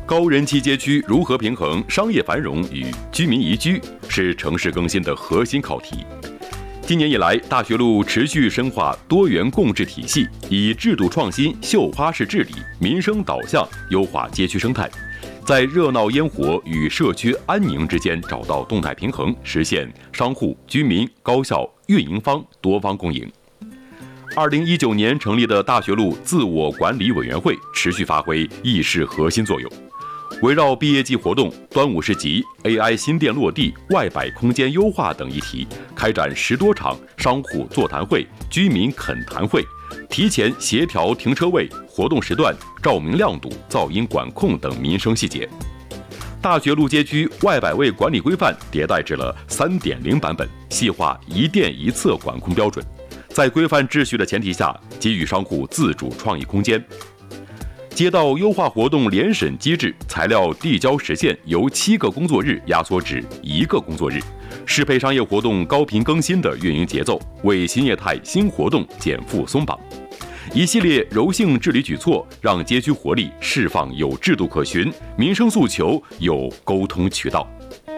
高人气街区如何平衡商业繁荣与居民宜居，是城市更新的核心考题。今年以来，大学路持续深化多元共治体系，以制度创新、绣花式治理、民生导向优化街区生态，在热闹烟火与社区安宁之间找到动态平衡，实现商户、居民、高校、运营方多方共赢。2019年成立的大学路自我管理委员会持续发挥议事核心作用，围绕毕业季活动、端午市集、AI 新店落地、外摆空间优化等议题，开展10多场商户座谈会、居民恳谈会，提前协调停车位、活动时段、照明亮度、噪音管控等民生细节。大学路街区外摆位管理规范迭代至了3.0版本，细化一店一策管控标准，在规范秩序的前提下，给予商户自主创意空间。街道优化活动联审机制材料递交时限由7个工作日压缩至1个工作日，适配商业活动高频更新的运营节奏，为新业态新活动减负松绑。一系列柔性治理举措，让街区活力释放有制度可循，民生诉求有沟通渠道。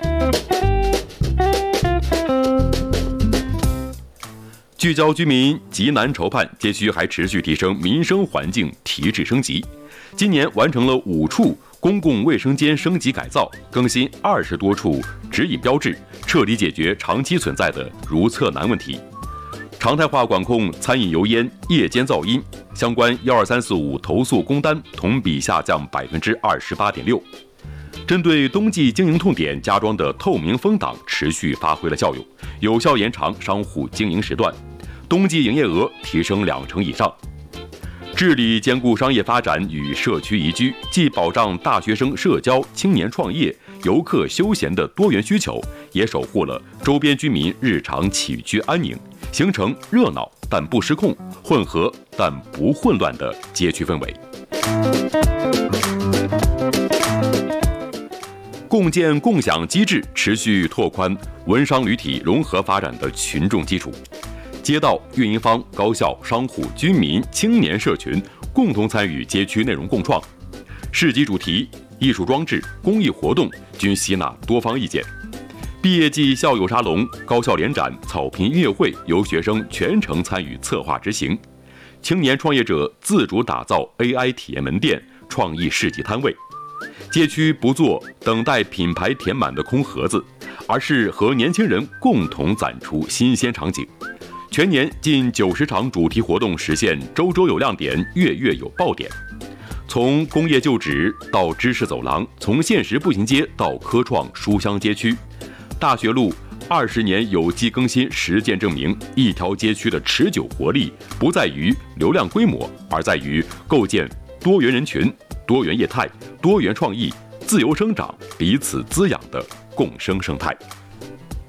聚焦居民急难愁盼，街区还持续提升民生环境提质升级。今年完成了5处公共卫生间升级改造，更新20多处指引标志，彻底解决长期存在的如厕难问题。常态化管控餐饮油烟、夜间噪音，相关12345投诉工单同比下降28.6%。针对冬季经营痛点加装的透明风挡持续发挥了效用，有效延长商户经营时段，冬季营业额提升20%以上。治理兼顾商业发展与社区宜居，既保障大学生社交、青年创业、游客休闲的多元需求，也守护了周边居民日常起居安宁，形成热闹但不失控、混合但不混乱的街区氛围。共建共享机制持续拓宽文商旅体融合发展的群众基础。街道、运营方、高校、商户、居民、青年社群共同参与街区内容共创，市集主题、艺术装置、公益活动均吸纳多方意见。毕业季校友沙龙、高校联展、草坪音乐会由学生全程参与策划执行。青年创业者自主打造 AI 体验门店、创意市集摊位。街区不做等待品牌填满的空盒子，而是和年轻人共同展出新鲜场景。全年近90场主题活动实现周周有亮点，月月有爆点。从工业旧址到知识走廊，从现实步行街到科创书香街区，大学路20年有机更新实践证明，一条街区的持久活力不在于流量规模，而在于构建多元人群、多元业态、多元创意、自由生长、彼此滋养的共生生态。